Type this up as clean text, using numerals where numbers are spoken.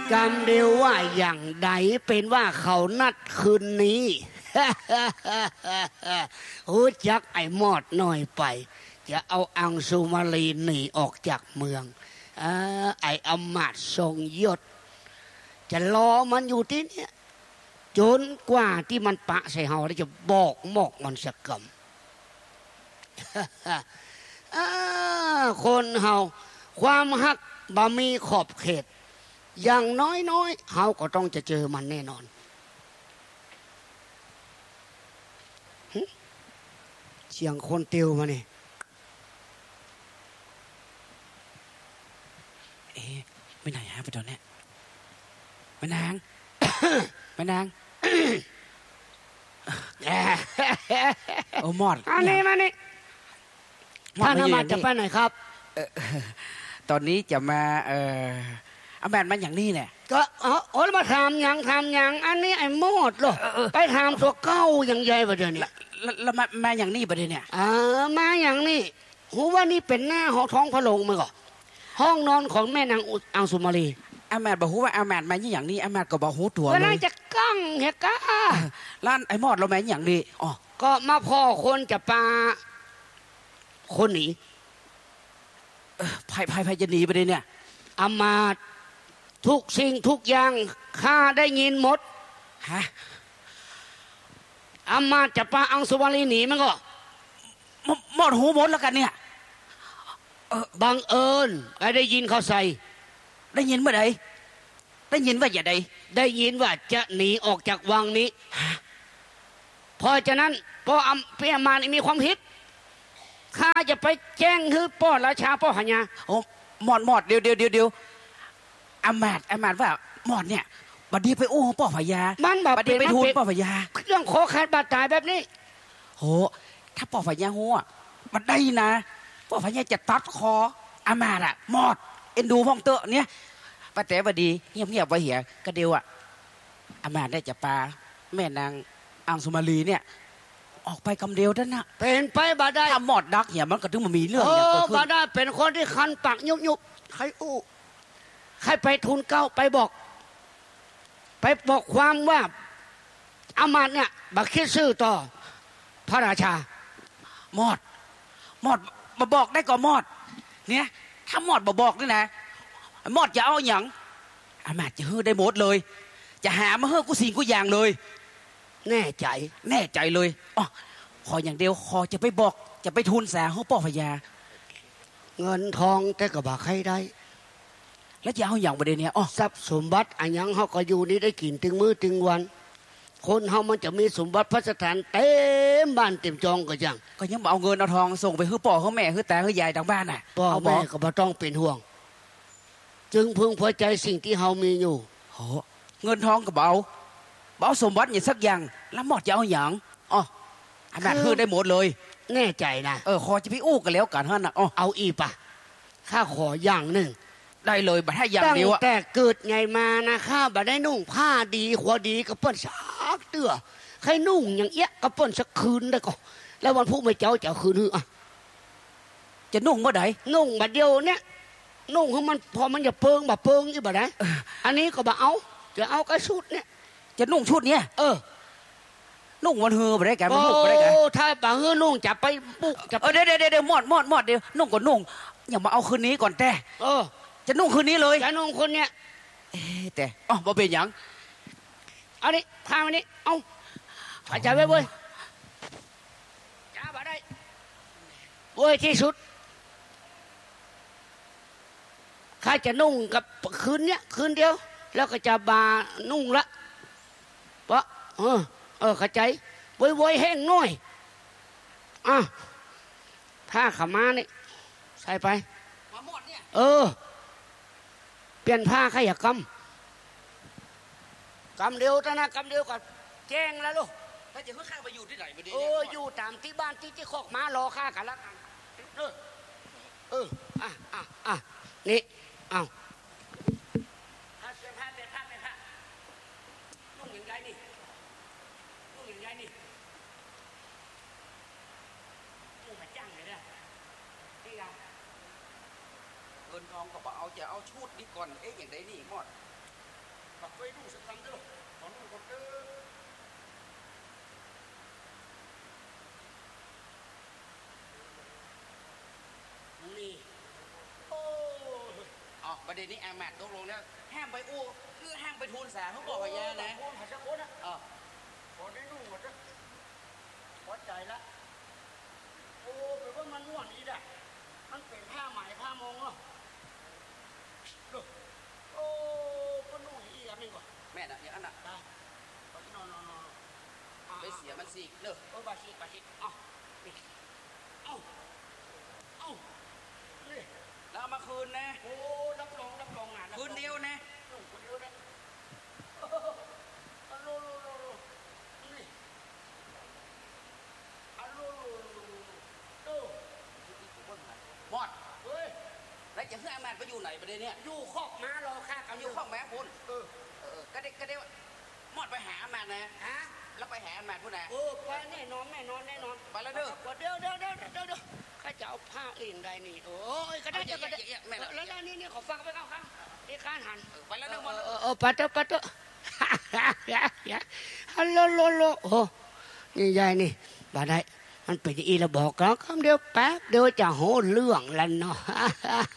กำเดียวว่าอย่างใดเป็นว่าเขานัดคืนนี้หูจักไอ้มอดหน่อยไปจะเอาอังสุมาลีหนีออกจากเมืองไอ้อำมาตย์ทรงยศจะรอมันอยู่ที่เนี่ยจนกว่าที่มันปะใส่เฮาแล้วจะบอกหมอกมันสักกำคนเฮาความฮักบ่มีขอบเขตอย่างน้อยเฮาก็ต้องจะเจอมันแน่นอนเสียงคนติวมานี่ไม่ไหนฮะไปตอนนี้แม่นางแม่นางโอ้หมอดอันนี้มานี่ท่านอามาตย์จะไปไหนครับตอนนี้จะมาเอาแมนมันอย่างนี้เนี่ยก็โอ้มาทำยังอันนี้ไอ้หมดหรอไปทำตัวเก้าอย่างใหญ่ประเดี๋ยวนี้แล้วมาอย่างนี้ประเดี๋ยวเนี่ยมาอย่างนี้หูว่านี่เป็นหน้าหอท้องพระโรงมั้งก่อห้องนอนของแม่นางอังสุมาลีอาแมนบอกว่าอาแมนมาอย่างนี้อาแมนก็บอกหูตัวเลยก็น่าจะกั้งเฮก้าร้านไอ้หมอดเราแมนอย่างนี้อ๋อก็มาพ่อคนจะปาคนหนีภัยจะหนีไปเลยเนี่ยอามาตย์ทุกสิ่งทุกอย่างข้าได้ยินหมดฮะอามาตย์จะปาอังสุมาลีหนีมันก็หมดหูหมดแล้วกันเนี่ยบังเอิญได้ยินเขาใส่ได้ยินเมื่อใดได้ยินว่าอย่าใดได้ยินว่าจะหนีออกจากวังนี้เพราะฉะนั้นพ่อเปียมานี่มีความคิดข้าจะไปแจ้งคือพ่อราชาพ่อหญาโอ้หมอดเดี๋ยวอามาตย์ว่าหมอดเนี่ยบัดนี้ไปโอ้พ่อพญามันบัดนี้ไปทูลพ่อพญาเรื่องขอขาดบาดตายแบบนี้โหถ้าพ่อพญาหัวมันได้นะพ่อพญาจะตัดคออามาตย์หมอดเอ็นดูพ่องเตอะเนี่ยป้าแต่บัดดีเงียบไว้เหียกระเดียวอามาตย์ได้จะปาแม่นางอังสุมาลีเนี่ยออกไปคำเดียวนั่นนะเป็นไปบาได้ถ้าหมอดดักเหียมันก็ถึงมันมีเรื่องอย่างเกิดขึ้นบาได้เป็นคนที่คันปากยุบใครใครไปทูลเก้าไปบอกความว่าอามาตย์เนี่ยบักคิดซื่อต่อพระราชาหมอดมาบอกได้ก่อนหมอดเนี่ยถ้าหมอดบอกนี่นะหมอดจะเอาอย่างอามาตย์จะฮื้อได้หมดเลยจะหามาฮื้อกูสิ่งกูอย่างเลยแน่ใจเลยอ๋อขออย่างเดียวขอจะไปบอกจะไปทูลแสให้พ่อพญาเงินทองแต่ก็บ่ใครได้แล้วจะเอาอย่างประเด็นเนี้ยอ๋อทรัพย์สมบัติอันยังเขาก็อยู่นี่ได้กินถึงมื้อถึงวันคนเขามันจะมีสมบัติพระสถานเต็มบ้านเต็มจองก็ยังเอาเงินเอาทองส่งไปให้พ่อให้แม่ให้แต่ให้ยายทางบ้านน่ะพ่อแม่ก็บ่ต้องเป็นห่วงจึงพึงพอใจสิ่งที่เขามีอยู่โหเงินทองก็เบาสมบัติอย่างสักอย่างแล้วหมดจะเอาอย่างอ๋ออามาตย์ฮื้อได้หมดเลยแน่ใจนะขอจะพี่อู้กันแล้วกันฮะนะอ๋อเอาอีปะข้าขออย่างหนึ่งได้เลยบัดให้อย่างเดียวแต่เกิดไงมานะข้าบัดได้นุ่งผ้าดีขวดีกับเปิ้นสักเตื้อใครนุ่งอย่างเอี้ยกับเปิ้นสักคืนได้ก็แล้ววันผู้ไม่เจ้าคืนฮือจะนุ่งเมื่อใดนุ่งบัดเดียวเนี่ยนุ่งของมันพอมันจะเปิงแบบเปิงอีบัดไหนอันนี้ก็บ่เอาจะเอากระชุดเนี่ยจะนุ่งชุดเนี้ยนุ่งวันฮือไปได้กันมันหุบไปได้กันถ้าบ่ฮือนุ่งจะไปบุกจะเดี๋ยวหมดเดี๋ยวนุ่งก่อนนุ่งอย่ามาเอาคืนนี้ก่อนแต่จะนุ่งคืนนี้เลยจะนุ่งคนเนี้ยแต่บ่เป็นอย่างเอาดิพามานี่เอาอาจารย์ไว้เว้ยจ้าบ่ได้เว้ยที่สุดข้าจะนุ่งกับคืนเนี้ยคืนเดียวแล้วก็จะบานุ่งละเพราะเข้าใจเว้ยแห้งน้อยผ้าขม่านี่ใส่ไปมาหมดเนี่ยเปลี่ยนผ้าขยะกำเดียวนะกำเดียวก่อนแจ้งแล้วลูกถ้าจะให้ข้าไปอยู่ที่ไหนมาดีอยู่ตามที่บ้านที่คอกม้ารอข้ากันละกันนี่เอาถ้าเสื้อผ้าเปลี่ยนผ้านุ่งอย่างไรนี่นุ่งมาจ้างเลยนะนี่ไงเงินทองก็บอกเอาจะเอาชุดนี้ก่อนอย่างไรนี่หมดไปดูสักคำเด้อขอดูก่อนเด้อนี่โอ้อ๋อประเด็นนี้อามาดตกลงแล้วห้ามไปอู้ห้ามไปทูลสาเขาบอกว่าแย่นะโอ้ภาษาโคนนะอ๋อขอได้ดูก่อนเด้อพอใจละโอ้แปลว่ามันม่วนอีด่ะมันเป็นผ้าไหมผ้ามงเนาะดูโอ้ก็นุ่งอีอันนี้ก่อนแม่น่ะอย่างนั้นน่ะได้ไปนอนไปเสียมันสิเด้อโอ้บาชิเอ้านี่เอ้านี่แล้วเอามาคืนนะโอ้รับรองงานคืนเดียวนะคืนเดียวนะฮัลโหลนี่ฮัลโหลโอ้หมดเฮ้ยแล้วจะให้อามาดไปอยู่ไหนประเด็นเนี้ยอยู่คอกม้ารอค่ากันอยู่ข้องแม่คุณเออก็ได้หมดไปหาอามาดนะฮะแล้วไปหาอามาดผู้ใดโอ้ไปแน่นอนไปแล้วเด้อเดี๋ยวข้าจะเอาผ้าอื่นใดนี่โอ้ยก็ได้แล้วนี่ขอฟังไปเข้าข้างนี่ข้านหันไปแล้วเด้อหมดปัดเตอะฮัลโหลโอ้นี่ยายนี่บ่ได้มันเป็นอีระบอกแล้วคำเดียวแป๊บเดียวจะโหเรื่องแล้วเนาะ